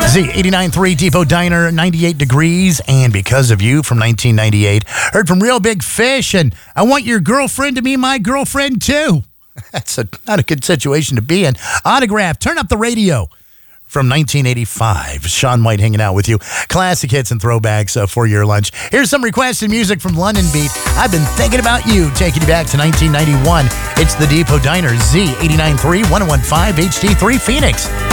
Z89.3 Depot Diner, 98 Degrees, and Because of You from 1998. Heard from Real Big Fish, and I Want Your Girlfriend to Be My Girlfriend Too. That's not a good situation to be in. Autograph, Turn Up the Radio from 1985. Sean White hanging out with you. Classic hits and throwbacks for your lunch. Here's some requested music from London Beat. I've been thinking about you, taking you back to 1991. It's the Depot Diner, Z89.3, 101.5 HD3 Phoenix.